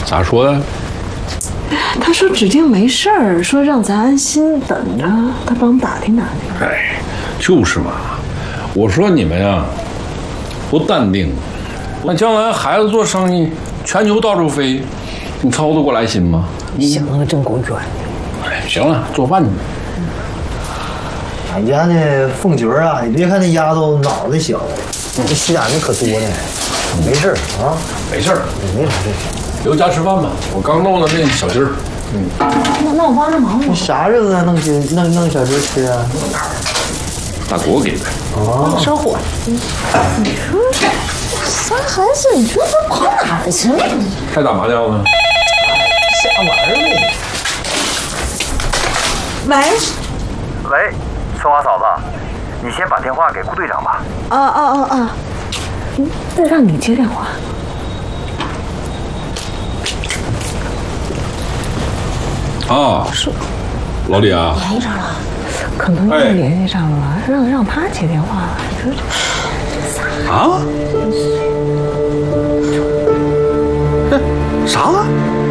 咋说呀？ 他说指定没事儿，说让咱安心等着，他帮打听打听。 哎，就是嘛。我说你们呀，不淡定，那将来孩子做生意，全球到处飞，你操得过来心吗？ 想那个真够冤的。 哎，行了，做饭去。 俺家那凤菊啊，你别看那丫头脑袋小，这心眼子可多呢。没事啊， 没事儿， 没啥事。 留家吃饭吧，我刚弄的那小鸡儿。 那我帮着忙吧。 啥日子啊？弄小鸡吃啊？ 大国给的。 哦， 烧火。你说仨孩子，你说他跑哪儿去了？ 还打麻将呢？ 瞎玩呗。 喂。 喂，春花嫂子，你先把电话给顾队长吧。 那让你接电话。 啊，是老李啊， 联系上了，可能又联系上了，让他接电话。你说这啊？啥了？